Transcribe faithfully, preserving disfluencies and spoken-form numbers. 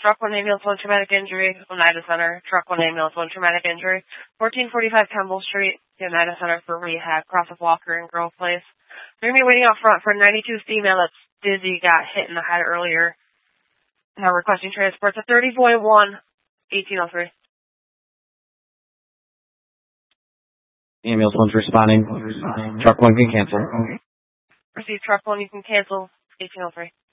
Truck one ambulance, one traumatic injury, Oneida Center. Truck one ambulance, one traumatic injury. fourteen forty-five Kemble Street, the Oneida Center for rehab. Cross of Walker and Grove Place. They're going to be waiting out front for a ninety-two female that's dizzy, got hit in the head earlier. Now requesting transport to thirty forty-one, eighteen oh three. Ambulance one's responding. Truck one can cancel. Receive truck one, you can cancel, eighteen oh three.